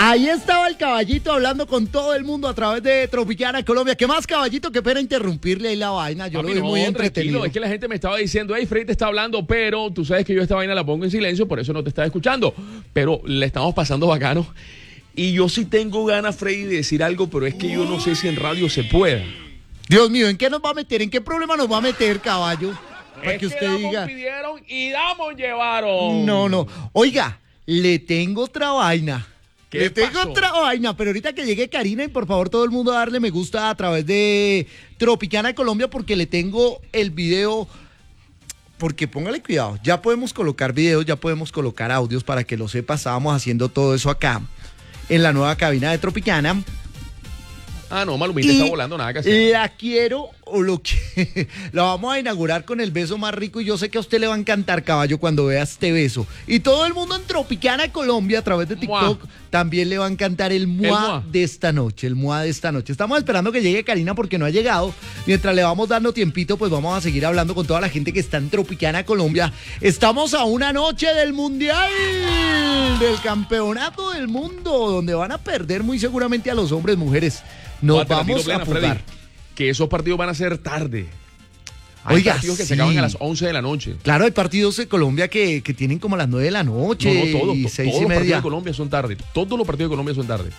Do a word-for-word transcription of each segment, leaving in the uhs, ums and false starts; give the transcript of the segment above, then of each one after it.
Ahí estaba el caballito hablando con todo el mundo a través de Tropicana Colombia. ¿Qué más, caballito? Qué pena interrumpirle ahí la vaina. Yo Papi, lo vi no, muy entretenido. Es que la gente me estaba diciendo, hey, Freddy te está hablando, pero tú sabes que yo esta vaina la pongo en silencio, por eso no te estaba escuchando. Pero le estamos pasando bacano. Y yo sí tengo ganas, Freddy, de decir algo, pero es que yo no sé si en radio se pueda. Dios mío, ¿en qué nos va a meter? ¿En qué problema nos va a meter, caballo? Para es que usted que damos diga. Pidieron y damos llevaron. No, no. Oiga, le tengo otra vaina. ¿Qué Le tengo pasó? otra vaina, pero ahorita que llegue Karina y por favor todo el mundo a darle me gusta a través de Tropicana Colombia porque le tengo el video, porque póngale cuidado, ya podemos colocar videos, ya podemos colocar audios para que lo sepa, estábamos haciendo todo eso acá en la nueva cabina de Tropicana. Ah, no, Malumita está volando, nada que hacer. La quiero, o lo que la vamos a inaugurar con el beso más rico y yo sé que a usted le va a encantar, caballo, cuando vea este beso. Y todo el mundo en Tropicana Colombia a través de TikTok Mua. también le va a encantar el mua, El mua. de esta noche, el mua de esta noche. Estamos esperando que llegue Karina porque no ha llegado. Mientras le vamos dando tiempito, pues vamos a seguir hablando con toda la gente que está en Tropicana Colombia. Estamos a una noche del Mundial, del Campeonato del Mundo, donde van a perder muy seguramente a los hombres, mujeres. Nos Bate la tiro vamos plena, a jugar. Freddy, que esos partidos van a ser tarde. Hay Oiga, partidos que sí. se acaban a las once de la noche. Claro, hay partidos de Colombia que, que tienen como a las nueve de la noche No, no, todos, y to- seis todos y los partidos media. de Colombia son tarde. Todos los partidos de Colombia son tarde.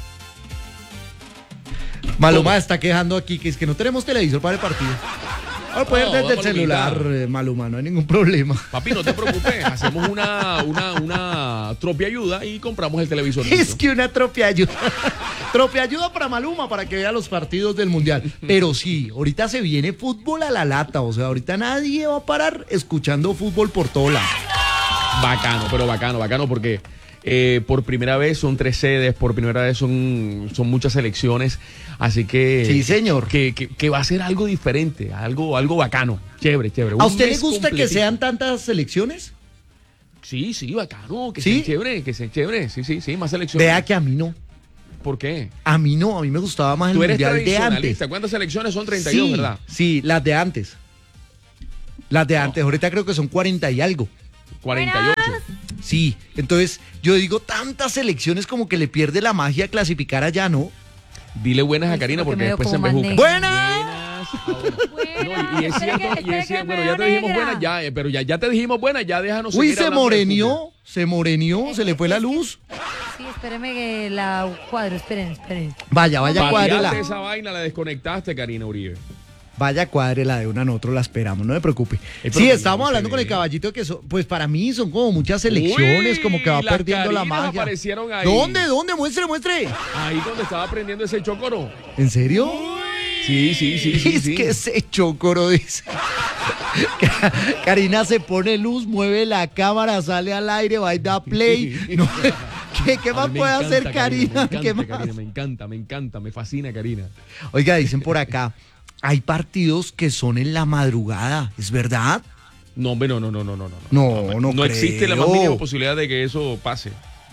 Maluma está quejando aquí que es que no tenemos televisor para el partido. Ahora puede No, ver desde el Malumita. celular, eh, Maluma, no hay ningún problema. Papi, no te preocupes. Hacemos una, una, una tropia ayuda y compramos el televisor. Es listo. que una tropia ayuda. Tropia ayuda para Maluma para que vea los partidos del Mundial. Pero sí, ahorita se viene fútbol a la lata. O sea, ahorita nadie va a parar escuchando fútbol por todo lado. Bacano, pero bacano, bacano porque eh, por primera vez son tres sedes, por primera vez son, son muchas selecciones, así que... Sí, señor. Que, que, que va a ser algo diferente, algo, algo bacano, chévere, chévere. ¿A Un usted le mes gusta que completito. sean tantas selecciones? Sí, sí, bacano, que ¿Sí? sean chévere, que sean chévere, sí, sí, sí, más selecciones. Vea que a mí no. ¿Por qué? A mí no, a mí me gustaba más el Tú eres Mundial de antes. tradicionalista, ¿cuántas selecciones son? treinta y dos, Sí, ¿verdad? sí, las de antes. Las de antes, ahorita creo que son cuarenta y algo. cuarenta y ocho. Sí, entonces yo digo, tantas selecciones como que le pierde la magia clasificar allá, ¿no? Dile buenas a Ay, Karina porque porque me veo después se como más embejuca. ¡Buenas! Buenas. No, y, y es Espera cierto, que- y es espera cierto, que bueno, me ya te veo dijimos negra. buenas, ya, eh, pero ya, ya te dijimos buenas, ya déjanos Uy, seguir se hablando de fútbol. morenió, se morenió, se le fue la luz. Sí, espéreme que la cuadro, esperen, esperen. Vaya, vaya, Pateaste cuádrela. esa vaina, la desconectaste, Karina Uribe. Vaya, cuádrela de una a nosotros la esperamos, no me preocupe. pero Sí, que estábamos no se hablando con el ve. caballito que son, pues para mí son como muchas selecciones, Uy, como que va las perdiendo la Karinas magia. aparecieron ahí. ¿Dónde? ¿Dónde? Muestre, muestre. Ahí donde estaba aprendiendo ese chocoro. ¿En serio? Sí, sí, sí, sí. es sí. que ese chocoro dice. Karina se pone luz, mueve la cámara, sale al aire, va y da play. No, ¿Qué, qué A más mí me puede encanta, hacer Karina? Me ¿Qué encanta, más? Karina, me encanta, me encanta, me fascina, Karina. Oiga, dicen por acá, hay partidos que son en la madrugada, ¿es verdad? No, hombre, no, no, no, no, no. No, no No existe la más creo. mínima posibilidad de que eso pase.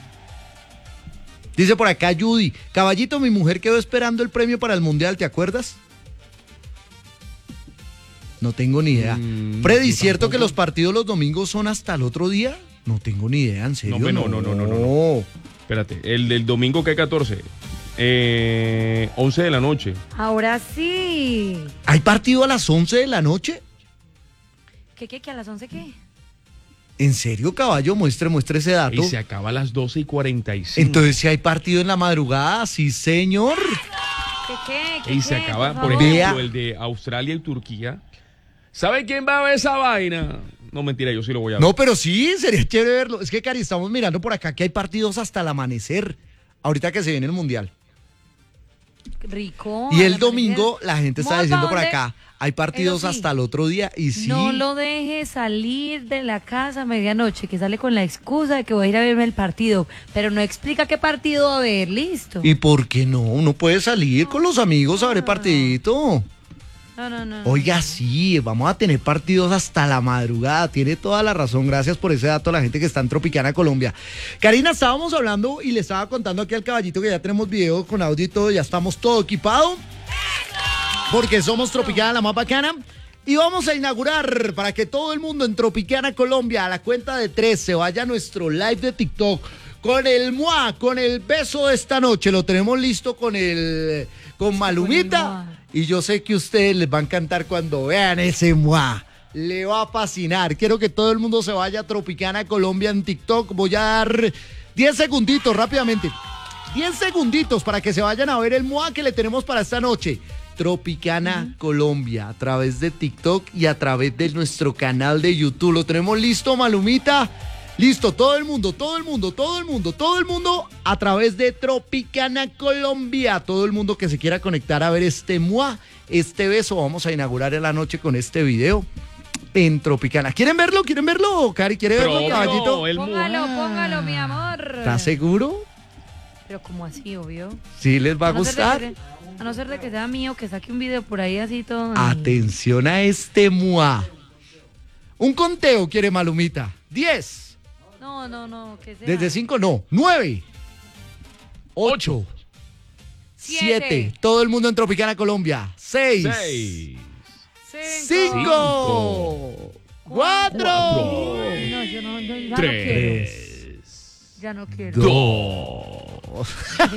Dice por acá Judy, caballito, mi mujer quedó esperando el premio para el Mundial, ¿te acuerdas? No tengo ni idea. Mm, Freddy, yo ¿cierto tampoco. que los partidos los domingos son hasta el otro día? No tengo ni idea, en serio. hombre, no, no, no, no, no, Espérate, el del domingo que catorce, eh, once de la noche. Ahora sí. ¿Hay partido a las once de la noche? ¿Qué, qué, qué? ¿A las once qué? ¿En serio, caballo? Muestre, muestre ese dato. Y se acaba a las doce y cuarenta y cinco. Entonces, si hay partido en la madrugada, sí, señor. ¿Qué, qué? ¿Qué, Y se qué? acaba, Por por favor. ejemplo, Vea. el de Australia y Turquía. ¿Sabe quién va a ver esa vaina? No, mentira, yo sí lo voy a ver. No, pero sí, sería chévere verlo. Es que, Cari, estamos mirando por acá que hay partidos hasta el amanecer. Ahorita que se viene el Mundial. Rico. Y a el la domingo, parecida. la gente está Monta, diciendo por ¿dónde? acá, hay partidos Eso sí, hasta el otro día y sí. No lo deje salir de la casa a medianoche, que sale con la excusa de que voy a ir a verme el partido, pero no explica qué partido va a ver, listo. ¿Y por qué no? Uno puede salir con los amigos a ver el partidito. No, no, no. Oiga, sí, vamos a tener partidos hasta la madrugada. Tiene toda la razón. Gracias por ese dato a la gente que está en Tropicana, Colombia. Karina, estábamos hablando y le estaba contando aquí al caballito que ya tenemos video con audio y todo. Ya estamos todo equipado. Porque somos Tropicana, la más bacana. Y vamos a inaugurar para que todo el mundo en Tropicana, Colombia, a la cuenta de tres, se vaya a nuestro live de TikTok con el Mua, con el beso de esta noche. Lo tenemos listo con el con Malumita. Y yo sé que a ustedes les va a encantar cuando vean ese Mua. Le va a fascinar. Quiero que todo el mundo se vaya a Tropicana Colombia en TikTok. Voy a dar diez segunditos rápidamente. diez segunditos para que se vayan a ver el Mua que le tenemos para esta noche. Tropicana uh-huh. Colombia, a través de TikTok y a través de nuestro canal de YouTube. ¿Lo tenemos listo, Malumita? Listo, todo el mundo, todo el mundo, todo el mundo, todo el mundo a través de Tropicana Colombia. Todo el mundo que se quiera conectar a ver este Mua, este beso. Vamos a inaugurar en la noche con este video en Tropicana. ¿Quieren verlo? ¿Quieren verlo, Cari? ¿Quiere verlo, Pero, caballito? el Póngalo, Mua. póngalo, mi amor. ¿Estás seguro? Pero como así, obvio. ¿Sí les va a, no gustar? ser de que- a no ser de que sea mío, que saque un video por ahí así todo. Atención a este Mua. Un conteo quiere Malumita. diez. No, no, no, que sea. Desde cinco no. nueve. ocho. siete. Todo el mundo en Tropicana Colombia. seis. Seis. Cinco. cinco. cuatro. No, yo no, yo ya no quiero. Tres. Ya no quiero. Dos.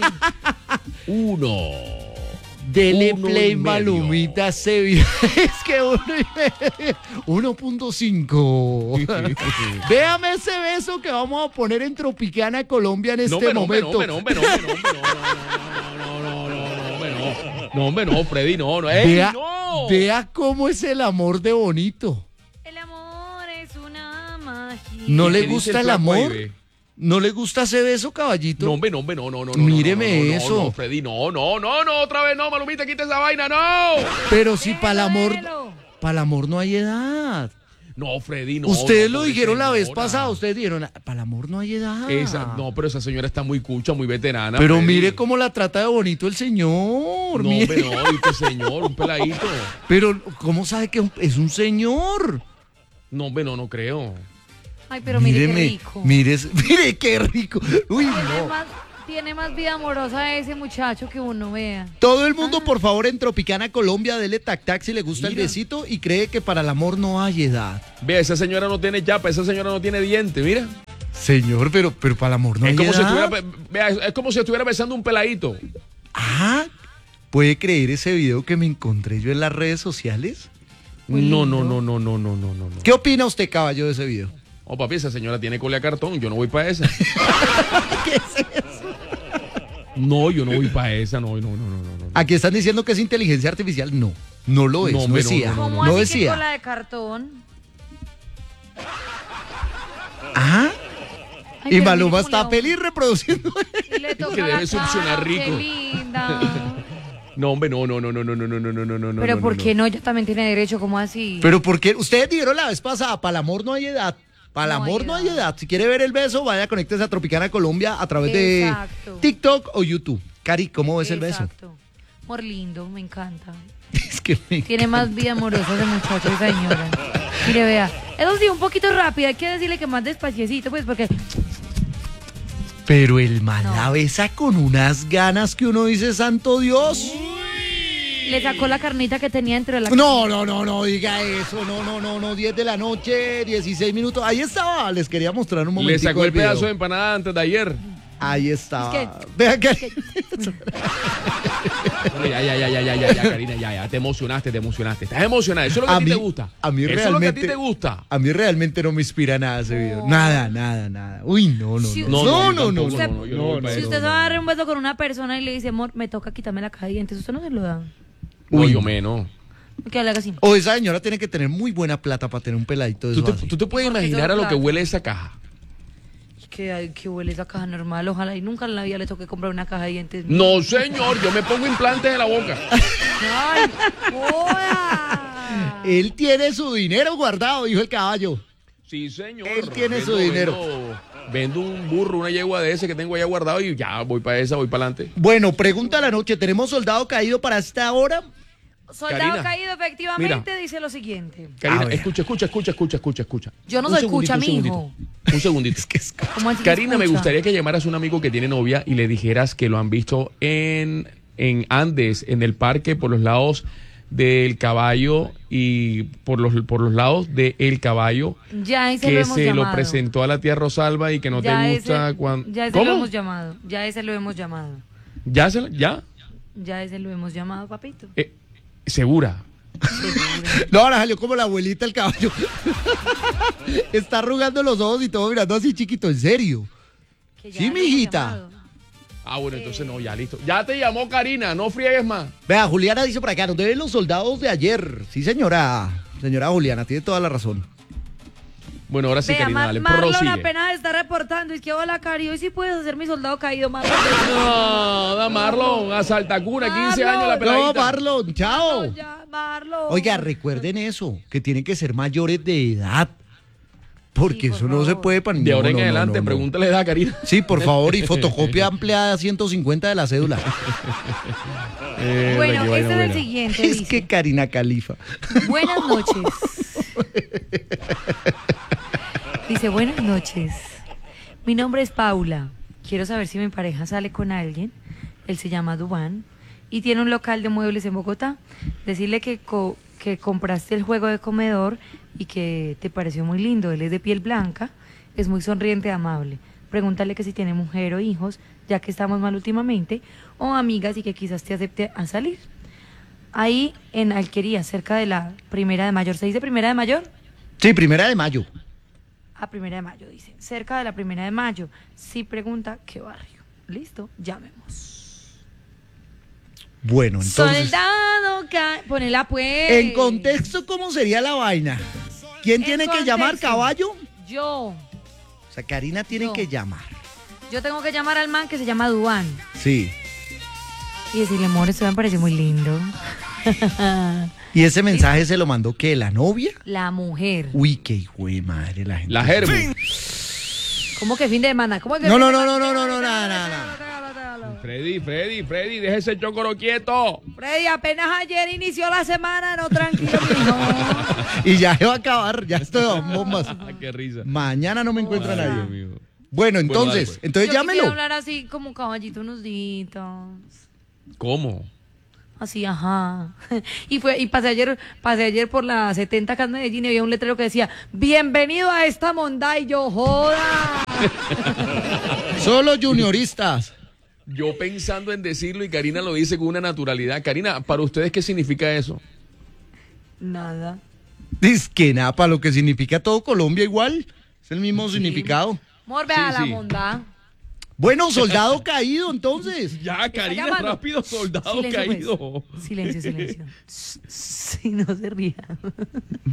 Uno. Dele Uno play y medio. Malumita ese video. Es que uno y medio. uno punto cinco. Véame ese beso que vamos a poner en Tropicana Colombia en este No, hombre, no, hombre, momento. no, hombre, no, hombre, no, hombre, no, no, no, no, no, no, no, no, hombre, no. No, hombre, no, Freddy, no, no. ¡Ey, Vea, no! vea cómo es el amor de bonito. El amor es una magia. ¿No le ¿Qué dice gusta el flaco ahí, amor? ve? ¿No le gusta ese beso, caballito? No, hombre, no, hombre, no, no, no. no, Míreme no, no, no, eso. No, no, Freddy, no, no, no, no, otra vez no, Malumita, quita esa vaina, no. Pero si para el amor, Déjalo. para el amor no hay edad. No, Freddy, no. Ustedes no, lo pobre dijeron la vez señora. pasada, ustedes dijeron, para el amor no hay edad. Esa, no, pero esa señora está muy cucha, muy veterana. Pero Freddy. mire cómo la trata de bonito el señor. No, mire. hombre, no, y qué señor, un peladito. Pero, ¿cómo sabe que es un señor? No, hombre, no, no creo. Ay, pero mire Míreme, qué rico. Mire, mire qué rico. Uy, Tiene no. más, tiene más vida amorosa ese muchacho que uno vea. Todo el mundo, por favor, en Tropicana Colombia, dele tac tac si le gusta el Mira. besito y cree que para el amor no hay edad. Vea, esa señora no tiene chapa, esa señora no tiene diente, mira. Señor, pero, pero para el amor no es hay como si edad. estuviera, pe- vea, es, es como si estuviera besando un peladito. Ah, ¿puede creer ese video que me encontré yo en las redes sociales? Muy No, lindo. no, no, no, no, no, no, no. no. ¿Qué opina usted, caballo, de ese video? Oh, papi, esa señora tiene colea cartón, yo no voy para esa. ¿Qué es eso? No, yo no voy para esa, no, no, no, no, no, no. Aquí están diciendo que es inteligencia artificial. No, no lo es, No, no, hombre, no, decía. no, ¿Cómo No, así que decía. con la de cartón? Ah, Ay, y pero Maluma mire cómo está le- feliz reproduciendo. Y le toca Que debe la succionar cara, rico. Qué linda. No, hombre, no, no, no, no, no, no, no, no, no, no, no. Pero no, ¿por no. qué no? Ella también tiene derecho, ¿cómo así? Pero porque ustedes dijeron la vez pasada, para el amor no hay edad. Para el No hay amor no hay edad. edad. Si quiere ver el beso, vaya, conéctese a Tropicana Colombia a través Exacto. de TikTok o YouTube. Cari, ¿cómo ves el beso? Exacto. Amor lindo, me encanta. Es que me- Tiene más vida amorosa ese muchacho, esa señora. Mire, vea. Eso sí, un poquito rápido. Hay que decirle que más despaciecito, pues, porque... Pero el man No. la besa con unas ganas que uno dice, santo Dios. Le sacó la carnita que tenía dentro de la... No, no, no, no, diga eso. No, no, no, no. diez de la noche, dieciséis minutos. Ahí estaba. Les quería mostrar un momento. Le sacó el pedazo de empanada antes de ayer. Ahí estaba. Es Vea que... Hombre, Ya, ya, ya, ya, ya, ya, ya, Karina, ya, ya. Te emocionaste, te emocionaste. Estás emocionada. Eso es lo que a, A ti mí- te gusta. a mí Eso es lo que a ti realmente- te gusta. A mí realmente no me inspira nada ese video. Nada, nada, nada. Uy, no, no, Sí, no. No, No, no, no, yo no. tampoco, no, no, yo no voy para Si eso. usted se va a dar un beso con una persona y le dice, amor, me toca quitarme la caja de dientes, usted no se lo da. No, Uy. yo menos. Que le haga así. O esa señora tiene que tener muy buena plata para tener un peladito de ¿Tú eso te, así. tú te puedes ¿Por qué imaginar a lo que plata? huele esa caja? Que, ay, que huele esa caja normal. Ojalá y nunca en la vida le toque comprar una caja de dientes. No, señor, yo me pongo implantes en la boca. ¡Ay, joda! Él tiene su dinero guardado, dijo el caballo. Sí, señor. Él tiene Vendo- su dinero. Vendo, vendo un burro, una yegua de ese que tengo allá guardado y ya voy para esa, voy para adelante. Bueno, pregunta de la noche. ¿Tenemos soldado caído para esta hora? Soldado Karina, caído efectivamente mira. dice lo siguiente. Karina, A ver. escucha, escucha, escucha, escucha, escucha, escucha. Yo no Un soy segundito, cucha, un mijo. segundito. Un segundito. ¿Cómo así que Karina, me escucha? gustaría que llamaras a un amigo que tiene novia y le dijeras que lo han visto en, en Andes, en el parque por los lados del caballo y por los, por los lados de El Caballo, Ya ese lo que hemos se llamado. lo presentó a la tía Rosalba y que no Ya te gusta ese- cuando... Ya ese ¿Cómo? lo hemos llamado. Ya ese lo hemos llamado. ¿Ya? Se, la- ¿Ya? Ya ese lo hemos llamado, papito. Eh, ¿Segura? No, ahora salió como la abuelita el caballo. Está arrugando los ojos y todo mirando así chiquito, en serio. Que ya Sí, lo hemos mijita. llamado. Ah, bueno, entonces no, ya listo. Ya te llamó Karina, no friegues más. Vea, Juliana dice por acá, nos deben los soldados de ayer. Sí, señora. Señora Juliana, tiene toda la razón. Bueno, ahora sí, Vea, Karina, Mar- dale, Marlon prosigue. apenas está reportando. Es que hola, Cari, hoy sí puedes hacer mi soldado caído, Marlon. No, da Marlon, a Saltacuna, quince Marlon. años la peladita. No, Marlon, chao. No, ya, Marlon. Oiga, recuerden eso, que tienen que ser mayores de edad. Porque Sí, por eso no se favor. puede para De ahora en adelante, pregúntale edad a Karina. Sí, por favor, y fotocopia ampliada ciento cincuenta de la cédula. Eh, Bueno, qué vaina este es el buena. siguiente. Es dice, que Karina Califa. buenas noches. Dice, buenas noches. Mi nombre es Paula. Quiero saber si mi pareja sale con alguien. Él se llama Dubán y tiene un local de muebles en Bogotá. Decirle que, co- que compraste el juego de comedor y que te pareció muy lindo. Él es de piel blanca, es muy sonriente y amable. Pregúntale que si tiene mujer o hijos, ya que estamos mal últimamente, o amigas y que quizás te acepte a salir. Ahí en Alquería, cerca de la Primera de Mayo. ¿Se dice Primera de Mayo? Sí, primera de mayo. A Primera de Mayo, dice. Cerca de la Primera de Mayo. Si pregunta, ¿qué barrio? Listo, llamemos. Bueno, entonces, Soldado, ca- ponela pues. en contexto, ¿cómo sería la vaina? ¿Quién En tiene que llamar, contexto. caballo? Yo. O sea, Karina tiene No. que llamar. Yo tengo que llamar al man que se llama Duan Sí. y decirle, amor, esto me parece muy lindo. ¿Y ese mensaje se lo mandó qué? ¿La novia? La mujer. Uy, qué hijo de madre la gente. La Germu. ¿Cómo que fin de semana? ¿Cómo que No, fin no, de no, semana? no, no, no, no, nada, nada, Freddy, Freddy, Freddy, deja ese chocoro quieto. Freddy, apenas ayer inició la semana, no, tranquilo, mijo. Y ya se va a acabar, ya estoy en bombas. Ah, qué risa. Mañana no me encuentra Ay, nadie. Dios mío. Bueno, Bueno, entonces, dale, pues. entonces Yo quisiera llámelo. hablar así como caballito unos días. ¿Cómo? Así, ajá. Y fue y pasé ayer, pasé ayer por la setenta acá en Medellín y había un letrero que decía, bienvenido a esta monda y yo joda. Solo junioristas. Yo pensando en decirlo y Karina lo dice con una naturalidad. Karina, ¿para ustedes qué significa eso? Nada. Dice que nada, para lo que significa todo Colombia igual. Es el mismo significado. Morbe Sí, a la sí. monda. Bueno, soldado caído, entonces. Ya, Karina, llamando. rápido, soldado Silencio, pues. caído. Silencio, silencio. Sí, no se ría.